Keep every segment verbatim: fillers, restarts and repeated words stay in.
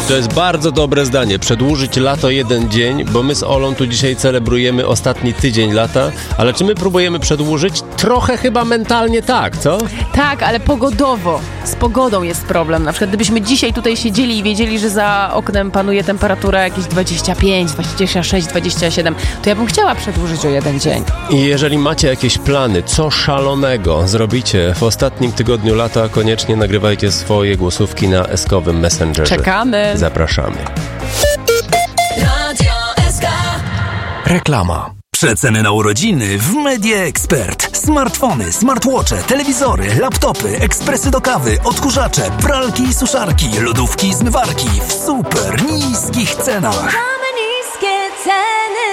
To jest bardzo dobre zdanie. Przedłużyć lato jeden dzień, bo my z Olą tu dzisiaj celebrujemy ostatni tydzień lata, ale czy my próbujemy przedłużyć? Trochę chyba mentalnie tak, co? Tak, ale pogodowo. Z pogodą jest problem. Na przykład gdybyśmy dzisiaj tutaj siedzieli i wiedzieli, że za oknem panuje temperatura jakieś dwadzieścia pięć, dwadzieścia sześć, dwadzieścia siedem, to ja bym chciała przedłużyć o jeden dzień. I jeżeli macie jakieś plany, co szalonego zrobicie w ostatnim tygodniu lata, koniecznie nagrywajcie swoje głosówki na eskowym Messengerze. Czekamy. Zapraszamy. Radio S K. Reklama. Przeceny na urodziny w Media Expert. Smartfony, smartwatche, telewizory, laptopy, ekspresy do kawy, odkurzacze, pralki i suszarki, lodówki i zmywarki w super niskich cenach. Mamy niskie ceny.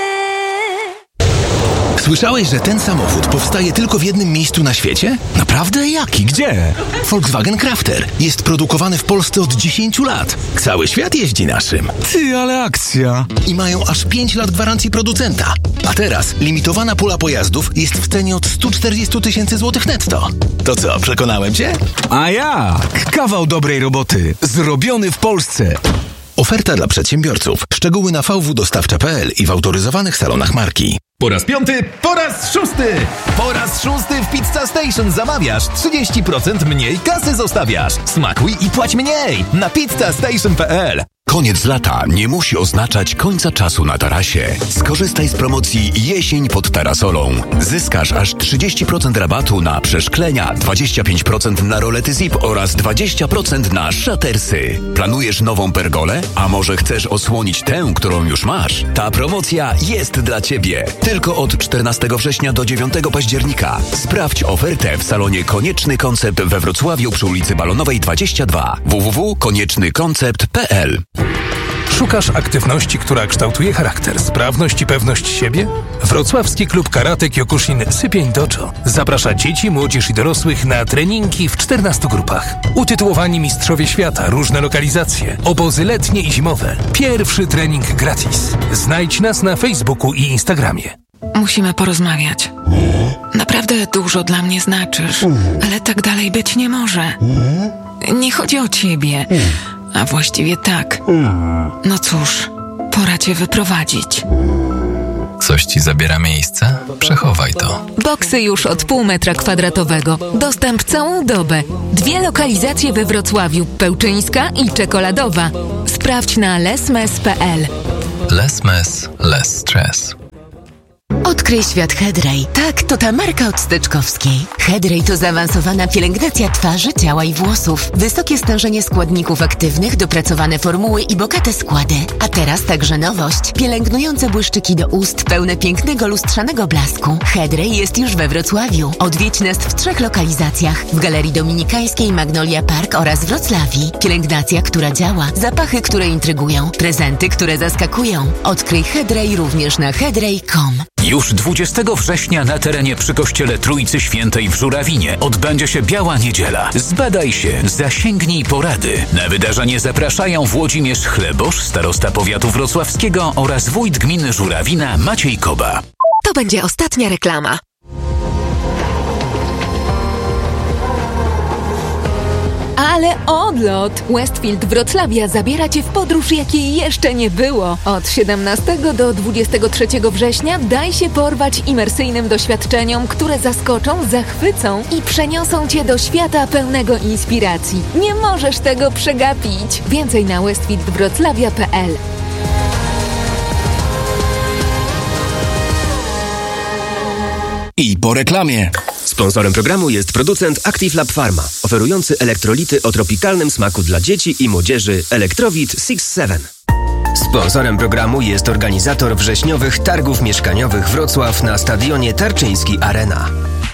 Słyszałeś, że ten samochód powstaje tylko w jednym miejscu na świecie? Naprawdę? Jaki? Gdzie? Volkswagen Crafter. Jest produkowany w Polsce od dziesięciu lat. Cały świat jeździ naszym. Ty, ale akcja! I mają aż pięć lat gwarancji producenta. A teraz limitowana pula pojazdów jest w cenie od sto czterdzieści tysięcy złotych netto. To co, przekonałem cię? A jak? Kawał dobrej roboty. Zrobiony w Polsce. Oferta dla przedsiębiorców. Szczegóły na v w dostawcza kropka p l i w autoryzowanych salonach marki. Po raz piąty, po raz szósty! Po raz szósty w Pizza Station zamawiasz, trzydzieści procent mniej kasy zostawiasz. Smakuj i płać mniej na pizza station kropka p l. Koniec lata nie musi oznaczać końca czasu na tarasie. Skorzystaj z promocji Jesień pod Tarasolą. Zyskasz aż trzydzieści procent rabatu na przeszklenia, dwadzieścia pięć procent na rolety zip oraz dwadzieścia procent na szatersy. Planujesz nową pergolę? A może chcesz osłonić tę, którą już masz? Ta promocja jest dla Ciebie. Tylko od czternastego września do dziewiątego października. Sprawdź ofertę w salonie Konieczny Koncept we Wrocławiu przy ulicy Balonowej dwadzieścia dwa. w w w kropka konieczny koncept kropka p l. Szukasz aktywności, która kształtuje charakter, sprawność i pewność siebie? Wrocławski klub karate Kyokushin Sypień Dojo zaprasza dzieci, młodzież i dorosłych na treningi w czternastu grupach. Utytułowani mistrzowie świata, różne lokalizacje, obozy letnie i zimowe. Pierwszy trening gratis. Znajdź nas na Facebooku i Instagramie. Musimy porozmawiać. Naprawdę dużo dla mnie znaczysz, ale tak dalej być nie może. Nie chodzi o ciebie, a właściwie tak. No cóż, pora cię wyprowadzić. Coś ci zabiera miejsce? Przechowaj to. Boksy już od pół metra kwadratowego. Dostęp całą dobę. Dwie lokalizacje we Wrocławiu, Pełczyńska i Czekoladowa. Sprawdź na lesmes kropka p l. Lesmes, less stress. Odkryj świat Hedrej. Tak, to ta marka od Steczkowskiej. Hedrej to zaawansowana pielęgnacja twarzy, ciała i włosów. Wysokie stężenie składników aktywnych, dopracowane formuły i bogate składy. A teraz także nowość. Pielęgnujące błyszczyki do ust, pełne pięknego lustrzanego blasku. Hedrej jest już we Wrocławiu. Odwiedź nas w trzech lokalizacjach. W Galerii Dominikańskiej, Magnolia Park oraz Wrocławii. Pielęgnacja, która działa. Zapachy, które intrygują. Prezenty, które zaskakują. Odkryj Hedrej również na hedrej kropka com. Już dwudziestego września na terenie przy kościele Trójcy Świętej w Żurawinie odbędzie się Biała Niedziela. Zbadaj się, zasięgnij porady. Na wydarzenie zapraszają Włodzimierz Chlebosz, starosta powiatu wrocławskiego oraz wójt gminy Żurawina Maciej Koba. To będzie ostatnia reklama. Ale odlot! Westfield Wrocławia zabiera Cię w podróż, jakiej jeszcze nie było. Od siedemnastego do dwudziestego trzeciego września daj się porwać imersyjnym doświadczeniom, które zaskoczą, zachwycą i przeniosą Cię do świata pełnego inspiracji. Nie możesz tego przegapić. Więcej na westfield wrocławia kropka p l. I po reklamie. Sponsorem programu jest producent Active Lab Pharma, oferujący elektrolity o tropikalnym smaku dla dzieci i młodzieży Electrowit six seven. Sponsorem programu jest organizator wrześniowych targów mieszkaniowych Wrocław na stadionie Tarczyński Arena.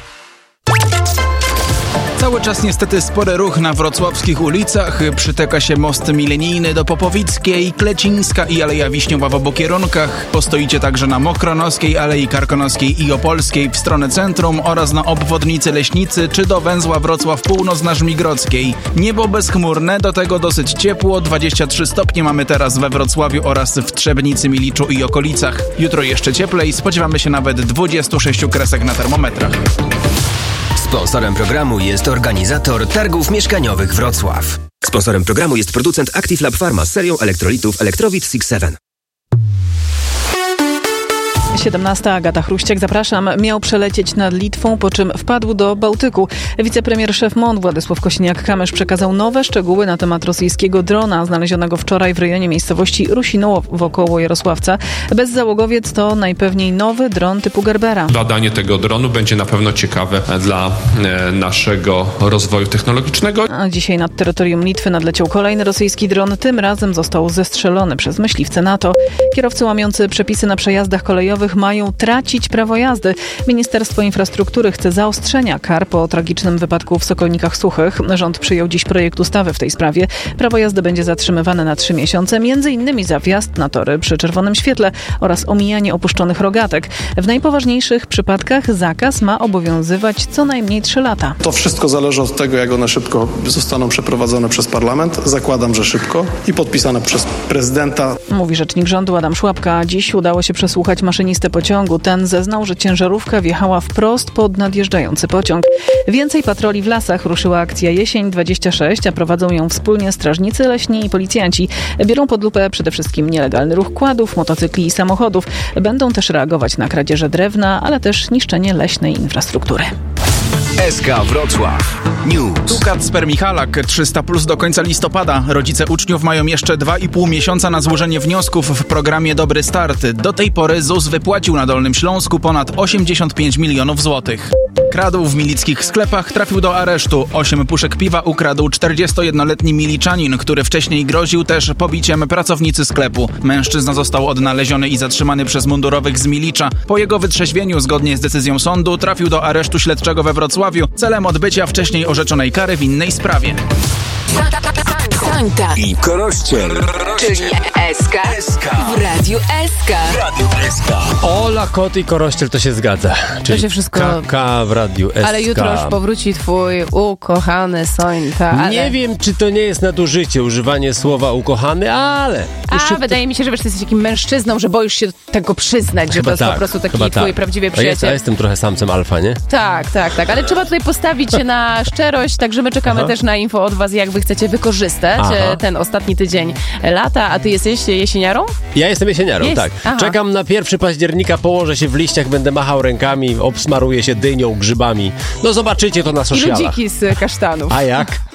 Cały czas niestety spory ruch na wrocławskich ulicach. Przyteka się most milenijny do Popowickiej, Klecińska i Aleja Wiśniowa w obu kierunkach. Postoicie także na Mokronowskiej, Alei Karkonoskiej i Opolskiej w stronę centrum oraz na obwodnicy Leśnicy czy do węzła Wrocław Północ na Żmigrodzkiej. Niebo bezchmurne, do tego dosyć ciepło. dwadzieścia trzy stopnie mamy teraz we Wrocławiu oraz w Trzebnicy, Miliczu i okolicach. Jutro jeszcze cieplej, spodziewamy się nawet dwudziestu sześciu kresek na termometrach. Sponsorem programu jest organizator targów mieszkaniowych Wrocław. Sponsorem programu jest producent Active Lab Pharma z serią elektrolitów Electrowit six seven. siedemnasta Agata Chruściak, zapraszam. Miał przelecieć nad Litwą, po czym wpadł do Bałtyku. Wicepremier szef M O N Władysław Kosiniak-Kamysz przekazał nowe szczegóły na temat rosyjskiego drona znalezionego wczoraj w rejonie miejscowości Rusinowo wokoło Jarosławca. Bezzałogowiec to najpewniej nowy dron typu Gerbera. Badanie tego dronu będzie na pewno ciekawe dla e, naszego rozwoju technologicznego. A dzisiaj nad terytorium Litwy nadleciał kolejny rosyjski dron. Tym razem został zestrzelony przez myśliwce NATO. Kierowcy łamiący przepisy na przejazdach kolejowych mają tracić prawo jazdy. Ministerstwo Infrastruktury chce zaostrzenia kar po tragicznym wypadku w Sokolnikach Suchych. Rząd przyjął dziś projekt ustawy w tej sprawie. Prawo jazdy będzie zatrzymywane na trzy miesiące, między innymi za wjazd na tory przy czerwonym świetle oraz omijanie opuszczonych rogatek. W najpoważniejszych przypadkach zakaz ma obowiązywać co najmniej trzy lata. To wszystko zależy od tego, jak one szybko zostaną przeprowadzone przez parlament. Zakładam, że szybko i podpisane przez prezydenta. Mówi rzecznik rządu Adam Szłapka. Dziś udało się przesłuchać maszynistę pociągu. Ten zeznał, że ciężarówka wjechała wprost pod nadjeżdżający pociąg. Więcej patroli w lasach. Ruszyła akcja Jesień dwadzieścia sześć, a prowadzą ją wspólnie strażnicy leśni i policjanci. Biorą pod lupę przede wszystkim nielegalny ruch kładów, motocykli i samochodów. Będą też reagować na kradzieże drewna, ale też niszczenie leśnej infrastruktury. S K Wrocław News. Tu Kacper Michalak, trzysta plus do końca listopada. Rodzice uczniów mają jeszcze dwa i pół miesiąca na złożenie wniosków w programie Dobry Start. Do tej pory Z U S wypłacił na Dolnym Śląsku ponad osiemdziesiąt pięć milionów złotych. Kradł w milickich sklepach, trafił do aresztu. Osiem puszek piwa ukradł czterdziestojednoletni miliczanin, który wcześniej groził też pobiciem pracownicy sklepu. Mężczyzna został odnaleziony i zatrzymany przez mundurowych z Milicza. Po jego wytrzeźwieniu, zgodnie z decyzją sądu, trafił do aresztu śledczego we Wrocławiu celem odbycia wcześniej orzeczonej kary w innej sprawie. Sańta I Korościel, czyli S K w Radiu S K. Ola, kot i Korościel, to się zgadza. Czyli się wszystko- K K w Radiu S K. Ale jutro już powróci twój ukochany Sońta. Ale... Nie wiem, czy to nie jest nadużycie, używanie słowa ukochany, ale... A, Jeszcze wydaje mi się, że wiesz, ty jesteś takim mężczyzną, że boisz się tego przyznać, że Chyba to jest tak, po prostu taki chyba twój tak. prawdziwy A jest, przyjaciel. ja jestem trochę samcem alfa, nie? Tak, tak, tak, ale trzeba tutaj postawić się na szczerość, także my czekamy Aha. też na info od was, jak wy chcecie wykorzystać Aha. e, ten ostatni tydzień lata, a ty jesteś jesieniarą? Ja jestem jesieniarą, Jest. tak. Aha. Czekam na pierwszego października, położę się w liściach, będę machał rękami, obsmaruję się dynią, grzybami. No zobaczycie to na I socialach. ludziki z kasztanów. A jak?